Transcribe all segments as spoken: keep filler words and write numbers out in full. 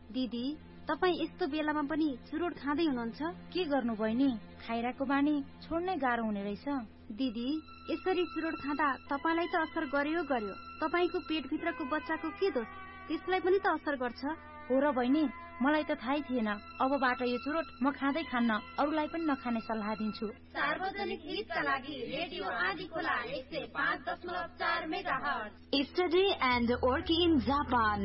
दिदी तपाई यस्तो बेलामा पनि चुरोट खाँदै हुनुहुन्छ? के गर्नु बहिनी, खाइराको बानी छोड्नै गाह्रो हुने रहेछ। दिदी यसरी चुरोट खाँदा तपाईलाई त असर गर्यो गर्यो, तपाईको पेटभित्रको बच्चाको के दोष, त्यसलाई पनि त असर गर्छ। हो र बहिनी, मलाई त थाहै थिएन। अबबाट यो चुरोट म खाँदै खान्न, अरूलाई पनि नखाने सल्लाह दिन्छु। सार्वजनिक हितका लागि रेडियो आदि खोला एक सय पाँच दशमलव चार megahertz. Study and work in Japan.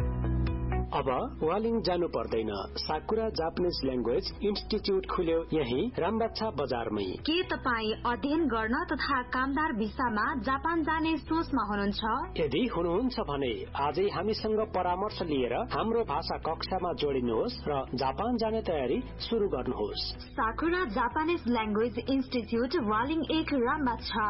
अब वालिङ जानु पर्दैन। साकुरा जापानिज ल्याङ्ग्वेज इन्स्टिच्युट खुल्यो यही रामबाछा बजारमै। के तपाईँ अध्ययन गर्न तथा कामदार भिसामा जापान जाने सोचमा हुनुहुन्छ? यदि हुनुहुन्छ भने आजै हामीसँग परामर्श लिएर हाम्रो भाषा कक्षामा जोडिनुहोस् र जापान जाने तयारी सुरु गर्नुहोस्। साकुरा जापानिज ल्याङ्ग्वेज इन्स्टिच्युट वालिङ एक रामबाछा।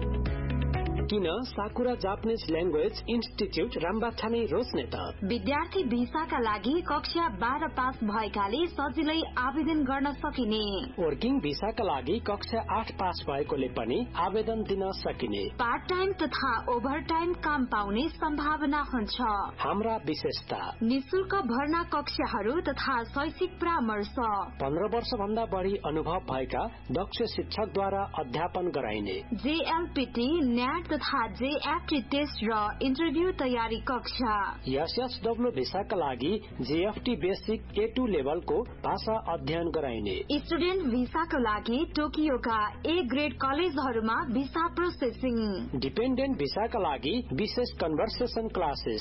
किन साकुरा जापानिज ल्याङ्ग्वेज इन्स्टिच्युट रामबाछा नै रोज्ने त? विद्यार्थी भिसाका लागि कक्षा बाह्र पास भएकाले सजिलै आवेदन गर्न सकिने। वर्किङ भिसाका लागि कक्षा आठ पास भएकोले पनि आवेदन दिन सकिने। पार्ट टाइम तथा ओभर टाइम काम पाउने सम्भावना हुन्छ। हाम्रा विशेषता: निशुल्क भर्ना कक्षाहरू तथा शैक्षिक परामर्श। पन्ध्र वर्ष भन्दा बढ़ी अनुभव भएका दक्ष शिक्षकद्वारा अध्यापन गराइने। जेएलपीटी, न्याट तथा जेएफटी टेस्ट र इन्टरभ्यू तयारी कक्षा। एसएसडब्ल्यू भिसाका लागि जेएफटी बेसिक ए टू लेभलको भाषा अध्ययन गराइने। स्टुडेन्ट भिसाका लागि टोकियोका ए ग्रेड कलेजहरूमा भिसा प्रोसेसिङ। डिपेन्डेन्ट भिसाका लागि विशेष कन्भर्सेसन क्लासेस।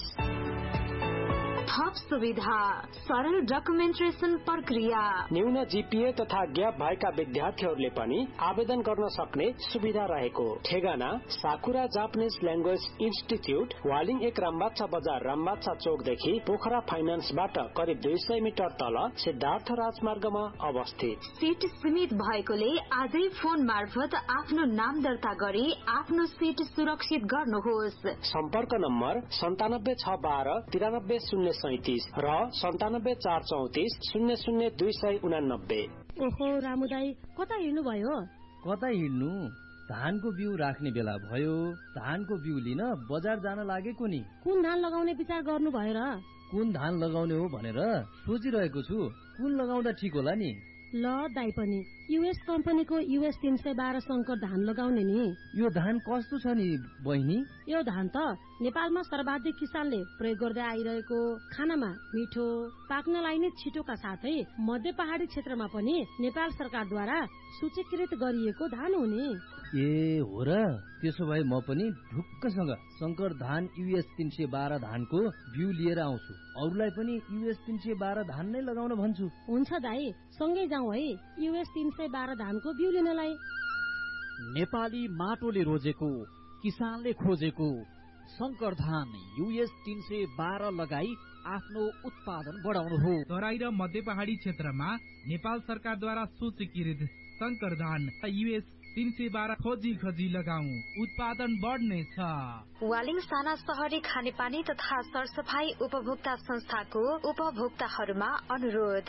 थप सुविधा, सरल डकुमेन्टेसन प्रक्रिया। न्यून जीपीए तथा ग्याप भएका विद्यार्थीहरूले पनि आवेदन गर्न सक्ने सुविधा रहेको। ठेगाना साकुरा जापानिज ल्याङ्ग्वेज इन्स्टिच्युट, वालिङ एक रामबाछा बजार, रामबाछा चोकदेखि पोखरा फाइनान्सबाट करिब दुई सय मिटर तल सिद्धार्थ राजमार्गमा अवस्थित। सीट सीमित भएकोले आजै फोन मार्फत आफ्नो नाम दर्ता गरी आफ्नो सीट सुरक्षित गर्नुहोस्। सम्पर्क नम्बर सन्तानब्बे छ बाह्र तिरानब्बे शून्य सैतिस र सन्तानब्बे चार चौतिस शून्य शून्य दुई सय उनानब्बे। ओहो रामु दाई, कता हिँड्नु भयो? कता हिँड्नु, धानको बिउ राख्ने बेला भयो। धानको बिउ लिन बजार जान लागेको नि। कुन धान लगाउने विचार गर्नु भयो र? कुन धान लगाउने हो भनेर सोचिरहेको छु। कुन लगाउँदा ठिक होला नि? ल दाई पनि युएस कम्पनीको युएस तीन सय बाह्र शंकर धान लगाउने नि। यो धान कस्तो छ नि बहिनी? यो धान त नेपालमा सर्वाधिक किसानले प्रयोग गर्दै आइरहेको, खानामा मिठो, पाक्नलाई नै छिटोका साथै मध्य पहाडी क्षेत्रमा पनि नेपाल सरकारद्वारा सूचीकृत गरिएको धान हो नि। ए हो र, त्यसो भए म पनि ढुक्कसँग शंकर धान युएस तीन सय बाह्र धानको बिउ लिएर आउँछु। अरूलाई पनि युएस तीन सय बाह्र धान नै लगाउन भन्छु। हुन्छ दाई, सँगै जाउँ है युएस तीन सय बाह्र धानको बिउ लिनलाई। नेपाली माटोले रोजेको, किसानले खोजेको शंकर धान युएस तीन सय बाह्र लगाई आफ्नो उत्पादन बढाउनु हो। तराई र मध्य पहाडी क्षेत्रमा नेपाल सरकारद्वारा सूचीकृत शंकर धान युएस तीन सय बाह्र खोजी खोजी लगाऊ, उत्पादन बढ्नेछ। वालिङ साना शहरी खानेपानी तथा सरसफाई उपभोक्ता संस्थाको उपभोक्ताहरूमा अनुरोध।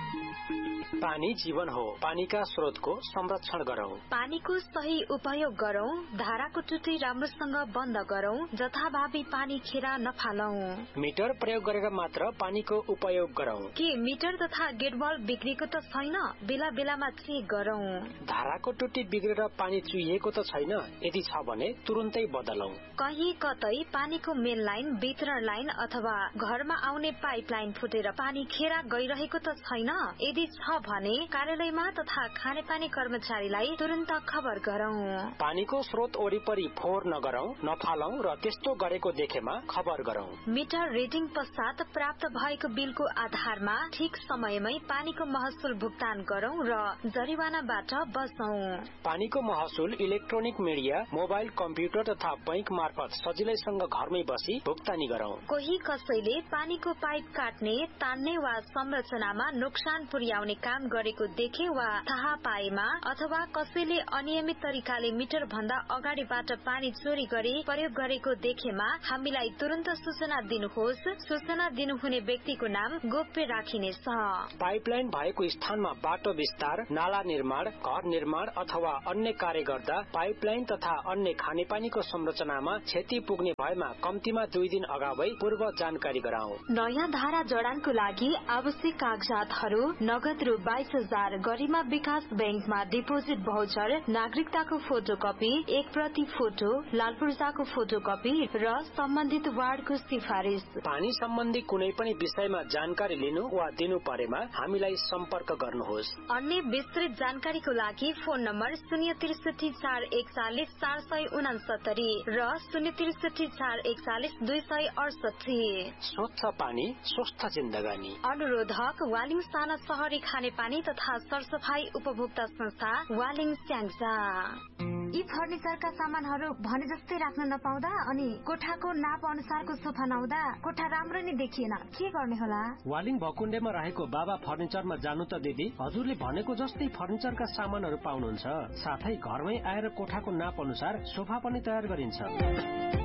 पानी जीवन हो, पानीका स्रोतको संरक्षण गरौं। पानीको सही उपयोग गरौं, धाराको टुटी राम्रोसँग बन्द गरौं, जथाभावी पानी खेर नफालौं। मिटर प्रयोग गरेर मात्र पानीको उपयोग गरौं। के मिटर तथा गेटबल बिग्रेको त छैन? बेला बेलामा चेक गरौं। धाराको टुटी बिग्रेर पानी चुहिएको त छैन? यदि छ भने तुरुन्तै बदलौं। कहीँ कतै पानीको मेन लाइन, वितरण लाइन अथवा घरमा आउने पाइप लाइन फुटेर पानी खेर गइरहेको त छैन? यदि छ भने कार्यालयमा तथा खानेपानी कर्मचारीलाई तुरन्त खबर गरौं। पानीको स्रोत वरिपरि फोहोर नगरौं, नफालौं र त्यस्तो गरेको देखेमा खबर गरौं। मिटर रिडिङ पश्चात प्राप्त भएको बिलको आधारमा ठिक समयमै पानीको महसुल भुक्तान गरौं र जरिवानाबाट बचौं। पानीको महसुल इलेक्ट्रोनिक मिडिया, मोबाइल, कम्प्युटर तथा बैंक मार्फत सजिलैसँग घरमै बसी भुक्तानी गरौं। कोही कसैले पानीको पाइप काट्ने, तान्ने वा संरचनामा नोक्सान पुर्याउने काम गरेको देखे वा थाहा पाएमा अथवा कसैले अनियमित तरिकाले मिटर भन्दा अगाडिबाट पानी चोरी गरी प्रयोग गरेको देखेमा हामीलाई तुरन्त सूचना दिनुहोस्। सूचना दिनुहुने व्यक्तिको नाम गोप्य राखिनेछ। पाइपलाइन भएको स्थानमा बाटो विस्तार, नाला निर्माण, घर निर्माण अथवा अन्य कार्य गर्दा पाइपलाइन तथा अन्य खानेपानीको संरचनामा क्षति पुग्ने भएमा कम्तीमा दुई दिन अगावै पूर्व जानकारी गराऊ। नयाँ धारा जडानको लागि आवश्यक कागजातहरू नगद रु बाइस हजार, गरिमा विकास बैंकमा डिपोजिट भाउचर, नागरिकताको फोटोकपी, एक प्रति फोटो, लाल पूर्जाको फोटोकपी र सम्बन्धित वार्डको सिफारिस। पानी सम्बन्धी कुनै पनि विषयमा जानकारी लिनु वा दिनु परेमा हामीलाई सम्पर्क गर्नुहोस्। अन्य विस्तृत जानकारीको लागि फोन नम्बर शून्य त्रिसठी चार एकचालिस चार सय उनासत्तरी र शून्य त्रिसठी चार एकचालिस दुई सय अडसठी। स्वच्छ पानी स्वस्थ जिन्दगानी। अनुरोधक वालिङ साना शहरी खानेपानी तथा सरसफाई उपभोक्ता संस्था वालिङ स्याङ्जा। यी फर्निचरका सामानहरू भने जस्तै राख्न नपाउँदा अनि कोठाको नाप अनुसारको सोफा नहुँदा कोठा राम्रो नै देखिएन, के गर्ने होला? वालिङ भकुण्डेमा रहेको बाबा फर्निचरमा जानु त दिदी, हजुरले भनेको जस्तै फर्निचरका सामानहरू पाउनुहुन्छ। साथै घरमै आएर कोठाको नाप अनुसार सोफा पनि तयार गरिन्छ।